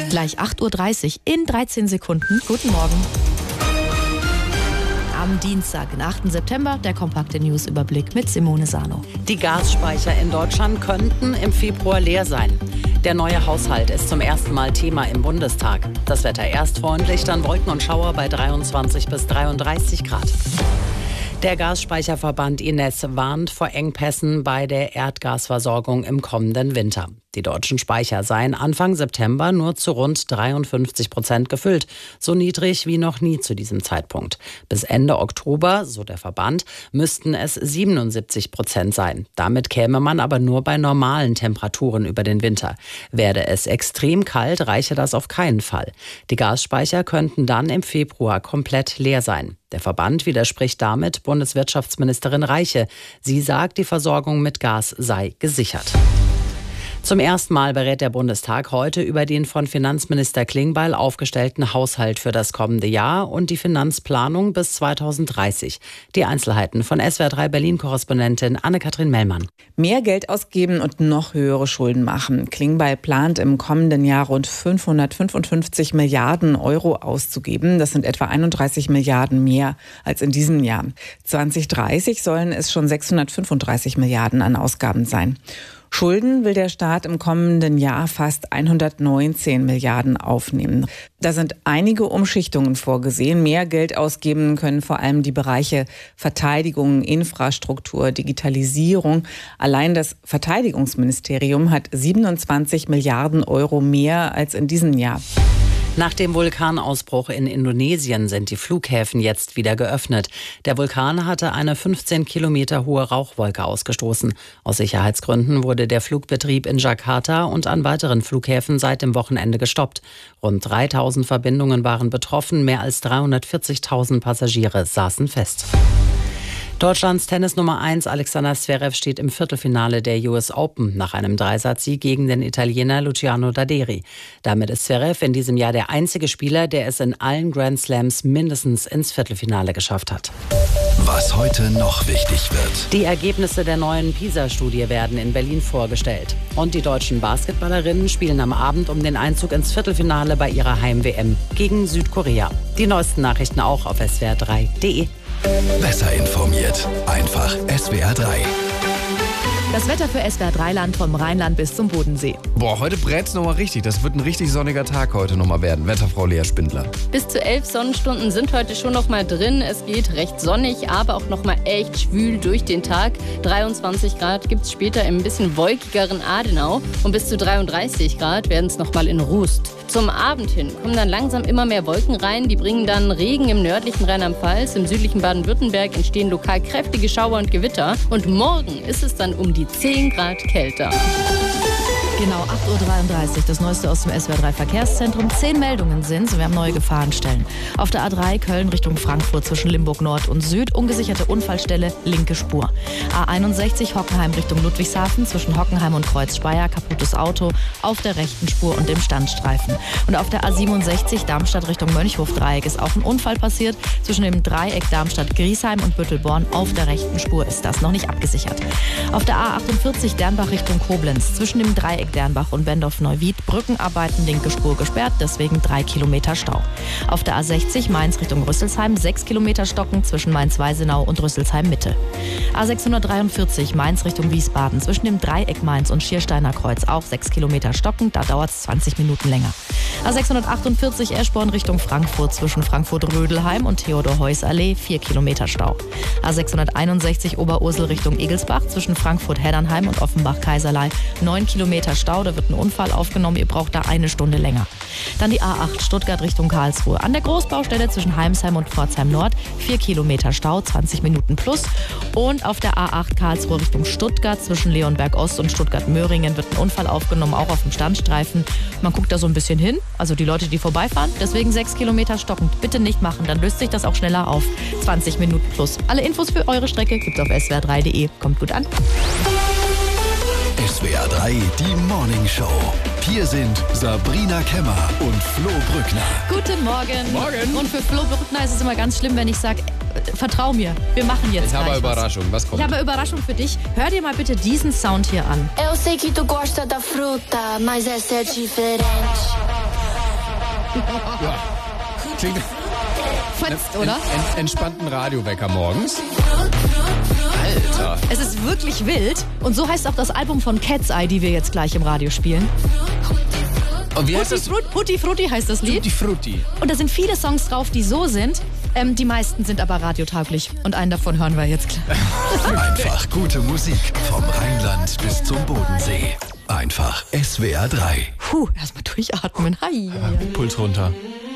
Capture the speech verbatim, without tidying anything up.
Gleich acht Uhr dreißig in dreizehn Sekunden. Guten Morgen. Am Dienstag, den achten September, der kompakte News-Überblick mit Simone Sano. Die Gasspeicher in Deutschland könnten im Februar leer sein. Der neue Haushalt ist zum ersten Mal Thema im Bundestag. Das Wetter erst freundlich, dann Wolken und Schauer bei dreiundzwanzig bis dreiunddreißig Grad. Der Gasspeicherverband I N E S warnt vor Engpässen bei der Erdgasversorgung im kommenden Winter. Die deutschen Speicher seien Anfang September nur zu rund dreiundfünfzig Prozent gefüllt, so niedrig wie noch nie zu diesem Zeitpunkt. Bis Ende Oktober, so der Verband, müssten es siebenundsiebzig Prozent sein. Damit käme man aber nur bei normalen Temperaturen über den Winter. Werde es extrem kalt, reiche das auf keinen Fall. Die Gasspeicher könnten dann im Februar komplett leer sein. Der Verband widerspricht damit Bundeswirtschaftsministerin Reiche. Sie sagt, die Versorgung mit Gas sei gesichert. Zum ersten Mal berät der Bundestag heute über den von Finanzminister Klingbeil aufgestellten Haushalt für das kommende Jahr und die Finanzplanung bis zweitausenddreißig. Die Einzelheiten von S W R drei Berlin-Korrespondentin Anne-Kathrin Mellmann. Mehr Geld ausgeben und noch höhere Schulden machen. Klingbeil plant im kommenden Jahr rund fünfhundertfünfundfünfzig Milliarden Euro auszugeben. Das sind etwa einunddreißig Milliarden mehr als in diesem Jahr. zweitausenddreißig sollen es schon sechshundertfünfunddreißig Milliarden an Ausgaben sein. Schulden will der Staat im kommenden Jahr fast hundertneunzehn Milliarden aufnehmen. Da sind einige Umschichtungen vorgesehen. Mehr Geld ausgeben können vor allem die Bereiche Verteidigung, Infrastruktur, Digitalisierung. Allein das Verteidigungsministerium hat siebenundzwanzig Milliarden Euro mehr als in diesem Jahr. Nach dem Vulkanausbruch in Indonesien sind die Flughäfen jetzt wieder geöffnet. Der Vulkan hatte eine fünfzehn Kilometer hohe Rauchwolke ausgestoßen. Aus Sicherheitsgründen wurde der Flugbetrieb in Jakarta und an weiteren Flughäfen seit dem Wochenende gestoppt. Rund dreitausend Verbindungen waren betroffen, mehr als dreihundertvierzigtausend Passagiere saßen fest. Deutschlands Tennis Nummer eins Alexander Zverev steht im Viertelfinale der U S Open nach einem Dreisatz-Sieg gegen den Italiener Luciano Daderi. Damit ist Zverev in diesem Jahr der einzige Spieler, der es in allen Grand Slams mindestens ins Viertelfinale geschafft hat. Was heute noch wichtig wird. Die Ergebnisse der neuen PISA-Studie werden in Berlin vorgestellt. Und die deutschen Basketballerinnen spielen am Abend um den Einzug ins Viertelfinale bei ihrer Heim-W M gegen Südkorea. Die neuesten Nachrichten auch auf S W R drei Punkt de. Besser informiert. Einfach S W R drei. Das Wetter für S W R drei Land vom Rheinland bis zum Bodensee. Boah, heute brät's nochmal richtig. Das wird ein richtig sonniger Tag heute nochmal werden. Wetterfrau Lea Spindler. Bis zu elf Sonnenstunden sind heute schon noch mal drin. Es geht recht sonnig, aber auch noch mal echt schwül durch den Tag. dreiundzwanzig Grad gibt's später im bisschen wolkigeren Adenau. Und bis zu dreiunddreißig Grad werden es noch mal in Rust. Zum Abend hin kommen dann langsam immer mehr Wolken rein. Die bringen dann Regen im nördlichen Rheinland-Pfalz. Im südlichen Baden-Württemberg entstehen lokal kräftige Schauer und Gewitter. Und morgen ist es dann um die zehn Grad kälter. Genau, acht Uhr dreiunddreißig, das Neueste aus dem S W R drei Verkehrszentrum. Zehn Meldungen sind, wir haben neue Gefahrenstellen. Auf der A drei Köln Richtung Frankfurt zwischen Limburg Nord und Süd, ungesicherte Unfallstelle, linke Spur. A einundsechzig Hockenheim Richtung Ludwigshafen zwischen Hockenheim und Kreuz Speyer, kaputtes Auto auf der rechten Spur und dem Standstreifen. Und auf der A siebenundsechzig Darmstadt Richtung Mönchhof-Dreieck ist auch ein Unfall passiert. Zwischen dem Dreieck Darmstadt-Griesheim und Büttelborn auf der rechten Spur ist das noch nicht abgesichert. Auf der A achtundvierzig Dernbach Richtung Koblenz zwischen dem Dreieck Dernbach und Bendorf-Neuwied, Brückenarbeiten, linke Spur gesperrt, deswegen drei Kilometer Stau. Auf der A sechzig Mainz Richtung Rüsselsheim, sechs Kilometer Stocken zwischen Mainz-Weisenau und Rüsselsheim-Mitte. A sechshundertdreiundvierzig Mainz Richtung Wiesbaden, zwischen dem Dreieck Mainz und Schiersteiner Kreuz auch sechs Kilometer Stocken, da dauert es zwanzig Minuten länger. A sechshundertachtundvierzig Eschborn Richtung Frankfurt, zwischen Frankfurt-Rödelheim und Theodor-Heuss-Allee, vier Kilometer Stau. A sechshunderteinundsechzig Oberursel Richtung Egelsbach, zwischen Frankfurt-Heddernheim und Offenbach-Kaiserlei, neun Kilometer Stau, da wird ein Unfall aufgenommen, ihr braucht da eine Stunde länger. Dann die A acht Stuttgart Richtung Karlsruhe. An der Großbaustelle zwischen Heimsheim und Pforzheim Nord, vier Kilometer Stau, zwanzig Minuten plus. Und auf der A acht Karlsruhe Richtung Stuttgart zwischen Leonberg Ost und Stuttgart-Möhringen wird ein Unfall aufgenommen, auch auf dem Standstreifen. Man guckt da so ein bisschen hin, also die Leute, die vorbeifahren, deswegen sechs Kilometer stockend. Bitte nicht machen, dann löst sich das auch schneller auf. zwanzig Minuten plus. Alle Infos für eure Strecke gibt's auf S W R drei Punkt de. Kommt gut an. S W R drei, die Morning Show. Hier sind Sabrina Kemmer und Flo Brückner. Guten Morgen. Morgen. Und für Flo Brückner ist es immer ganz schlimm, wenn ich sage, äh, vertrau mir, wir machen jetzt Ich habe eine gleich Überraschung. Was kommt? Ich habe eine Überraschung für dich. Hör dir mal bitte diesen Sound hier an. Eu sei que tu gosta da fruta, mas essa é diferente. Klingt Fetzt, oder? en, entspannten Radiowecker morgens. Alter. Es ist wirklich wild. Und so heißt auch das Album von Cat's Eye, die wir jetzt gleich im Radio spielen. Und wie heißt Putti, das? Frut, Putti Frutti heißt das Lied. Tutti Frutti. Und da sind viele Songs drauf, die so sind. Ähm, die meisten sind aber radiotauglich. Und einen davon hören wir jetzt gleich. Einfach gute Musik vom Rheinland bis zum Bodensee. Einfach S W R drei. Puh, erstmal durchatmen. Hi. Puls runter.